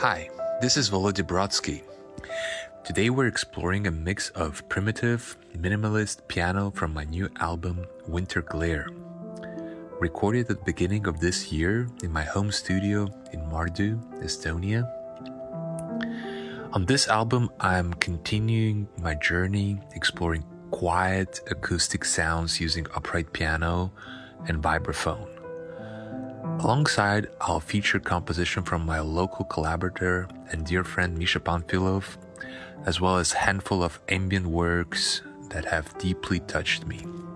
Hi, this is Volodya Brodsky. Today we're exploring a mix of primitive, minimalist piano from my new album, Winter Glare. Recorded at the beginning of this year in my home studio in Mardu, Estonia. On this album, I'm continuing my journey exploring quiet acoustic sounds using upright piano and vibraphone. Alongside, I'll feature composition from my local collaborator and dear friend Misha Panfilov, as well as a handful of ambient works that have deeply touched me.